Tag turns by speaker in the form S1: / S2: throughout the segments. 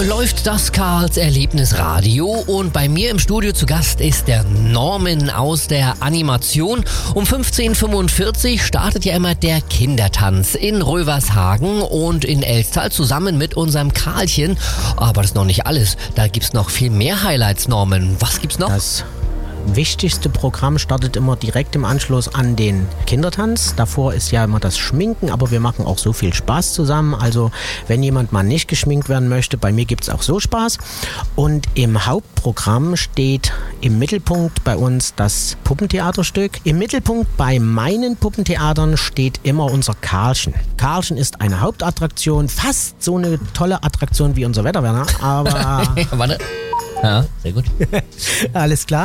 S1: läuft das Karls Erlebnisradio und bei mir im Studio zu Gast ist der Norman aus der Animation. Um 15:45 startet ja immer der Kindertanz in Rövershagen und in Elstal zusammen mit unserem Karlchen. Aber das ist noch nicht alles, da gibt's noch viel mehr Highlights, Norman. Was gibt's noch?
S2: Das wichtigste Programm startet immer direkt im Anschluss an den Kindertanz. Davor ist ja immer das Schminken, aber wir machen auch so viel Spaß zusammen. Also wenn jemand mal nicht geschminkt werden möchte, bei mir gibt es auch so Spaß. Und im Hauptprogramm steht im Mittelpunkt bei uns das Puppentheaterstück. Im Mittelpunkt bei meinen Puppentheatern steht immer unser Karlchen. Karlchen ist eine Hauptattraktion, fast so eine tolle Attraktion wie unser Wetterwerner, aber...
S1: Warte. Ja, sehr gut.
S2: Alles klar.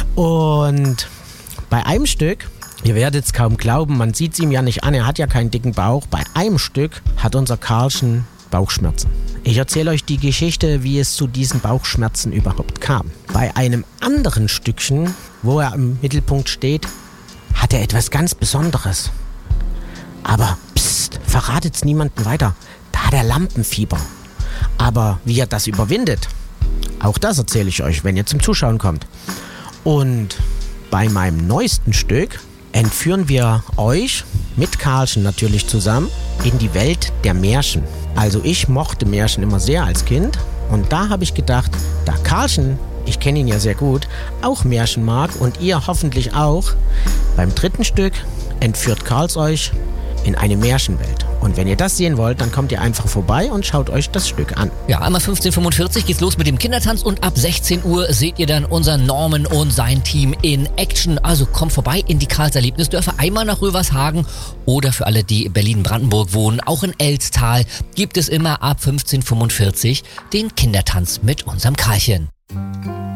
S2: Und bei einem Stück, ihr werdet es kaum glauben, man sieht es ihm ja nicht an, er hat ja keinen dicken Bauch. Bei einem Stück hat unser Karlchen Bauchschmerzen. Ich erzähle euch die Geschichte, wie es zu diesen Bauchschmerzen überhaupt kam. Bei einem anderen Stückchen, wo er im Mittelpunkt steht, hat er etwas ganz Besonderes. Aber psst, verratet's niemandem weiter. Da hat er Lampenfieber. Aber wie er das überwindet, auch das erzähle ich euch, wenn ihr zum Zuschauen kommt. Und bei meinem neuesten Stück entführen wir euch, mit Karlchen natürlich zusammen, in die Welt der Märchen. Also ich mochte Märchen immer sehr als Kind und da habe ich gedacht, da Karlchen, ich kenne ihn ja sehr gut, auch Märchen mag und ihr hoffentlich auch, beim dritten Stück entführt Karls euch in eine Märchenwelt. Und wenn ihr das sehen wollt, dann kommt ihr einfach vorbei und schaut euch das Stück an.
S1: Ja, einmal 15:45 geht's los mit dem Kindertanz und ab 16 Uhr seht ihr dann unseren Norman und sein Team in Action. Also kommt vorbei in die Karls Erlebnisdörfer, einmal nach Rövershagen oder für alle, die in Berlin-Brandenburg wohnen, auch in Elstal gibt es immer ab 15:45 den Kindertanz mit unserem Karlchen.